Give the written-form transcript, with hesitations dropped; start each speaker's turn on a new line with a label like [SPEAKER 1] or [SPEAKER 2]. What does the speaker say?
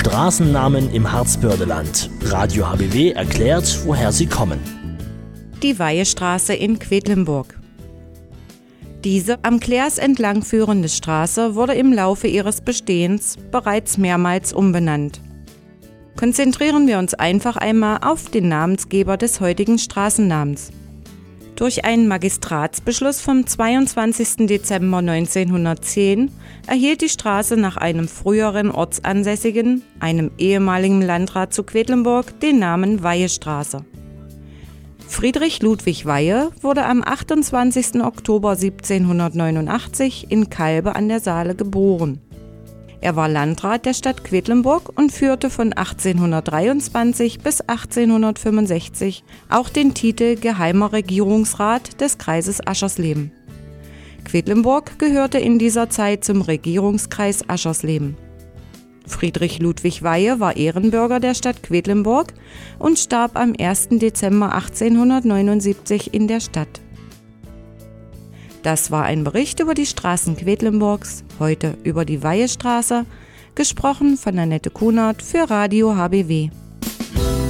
[SPEAKER 1] Straßennamen im Harzbördeland. Radio HBW erklärt, woher sie kommen.
[SPEAKER 2] Die Weihestraße in Quedlinburg. Diese am Klärs entlang führende Straße wurde im Laufe ihres Bestehens bereits mehrmals umbenannt. Konzentrieren wir uns einfach einmal auf den Namensgeber des heutigen Straßennamens. Durch einen Magistratsbeschluss vom 22. Dezember 1910 erhielt die Straße nach einem früheren Ortsansässigen, einem ehemaligen Landrat zu Quedlinburg, den Namen Weihestraße. Friedrich Ludwig Weihe wurde am 28. Oktober 1789 in Calbe an der Saale geboren. Er war Landrat der Stadt Quedlinburg und führte von 1823 bis 1865 auch den Titel Geheimer Regierungsrat des Kreises Aschersleben. Quedlinburg gehörte in dieser Zeit zum Regierungskreis Aschersleben. Friedrich Ludwig Weihe war Ehrenbürger der Stadt Quedlinburg und starb am 1. Dezember 1879 in der Stadt. Das war ein Bericht über die Straßen Quedlinburgs, heute über die Weihestraße, gesprochen von Annette Kunert für Radio HBW.